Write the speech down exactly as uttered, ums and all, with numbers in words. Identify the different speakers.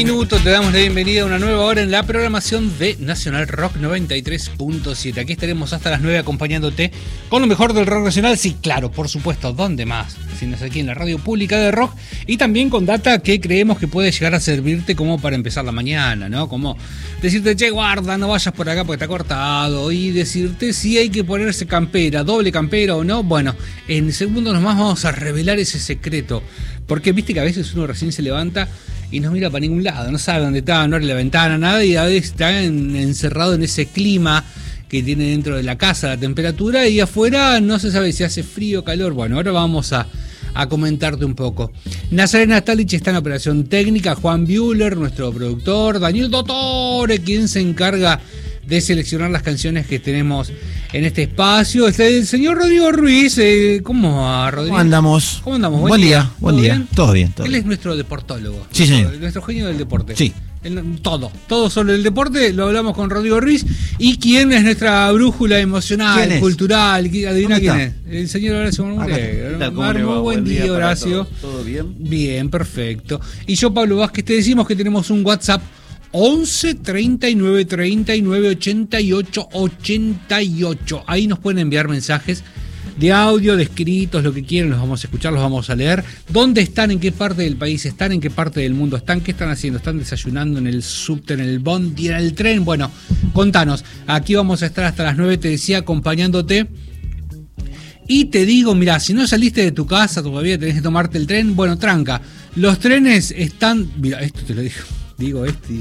Speaker 1: minutos te damos la bienvenida a una nueva hora en la programación de Nacional Rock noventa y tres punto siete. Aquí estaremos hasta las nueve acompañándote con lo mejor del rock nacional. Sí, claro, por supuesto, ¿dónde más? Si no es aquí en la radio pública de rock. Y también con data que creemos que puede llegar a servirte como para empezar la mañana, ¿no? Como decirte, che, guarda, no vayas por acá porque está cortado. Y decirte si hay que ponerse campera, doble campera o no. Bueno, en segundos nomás vamos a revelar ese secreto. Porque viste que a veces uno recién se levanta y no mira para ningún lado, no sabe dónde está, no abre la ventana, nada, y a veces está en, encerrado en ese clima que tiene dentro de la casa, la temperatura, y afuera no se sabe si hace frío o calor. Bueno, ahora vamos a, a comentarte un poco. Nazarena Stalich está en operación técnica, Juan Buehler, nuestro productor, Daniel Dottore, quien se encarga de seleccionar las canciones que tenemos en este espacio. Está el señor Rodrigo Ruiz. Eh, ¿Cómo va, Rodrigo?
Speaker 2: ¿Cómo andamos?
Speaker 1: ¿Cómo andamos?
Speaker 2: Buen, buen día, día, buen día. Bien? Todo bien, todo
Speaker 1: Él
Speaker 2: bien.
Speaker 1: es nuestro deportólogo.
Speaker 2: Sí,
Speaker 1: nuestro,
Speaker 2: señor.
Speaker 1: Nuestro genio del deporte.
Speaker 2: Sí.
Speaker 1: El, todo, todo sobre el deporte lo hablamos con Rodrigo Ruiz. ¿Y quién es nuestra brújula emocional,
Speaker 2: ¿Quién
Speaker 1: cultural? Adivina quién es. El señor Horacio
Speaker 3: ¿Qué tal? ¿Cómo le va?
Speaker 1: Muy buen día, día Horacio.
Speaker 3: ¿Todo bien?
Speaker 1: Bien, perfecto. Y yo, Pablo Vázquez, te decimos que tenemos un WhatsApp once treinta y nueve treinta y nueve ochenta y ocho ochenta y ocho. Ahí nos pueden enviar mensajes de audio, de escritos, lo que quieran, los vamos a escuchar, los vamos a leer. ¿Dónde están? ¿En qué parte del país están? ¿En qué parte del mundo están? ¿Qué están haciendo? ¿Están desayunando en el subte, en el bondi, en el tren? Bueno, contanos. Aquí vamos a estar hasta las nueve, te decía, acompañándote. Y te digo, mirá, si no saliste de tu casa, todavía tenés que tomarte el tren, bueno, tranca. Los trenes están... Mira, esto te lo digo. Digo este